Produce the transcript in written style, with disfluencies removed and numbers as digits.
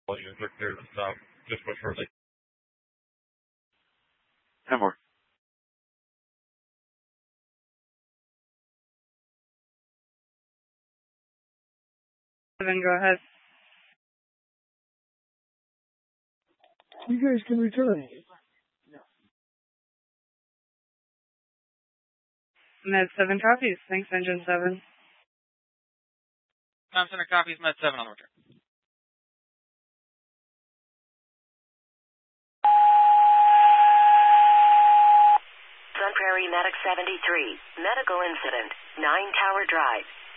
Volumes are clear to stop just but shortly. 10 more. 7, go ahead. You guys can return. Med 7 copies. Thanks, Engine 7. Tom Center copies, Med 7 on the return. Sun Prairie Medic 73. Medical incident. 9 Tower Drive.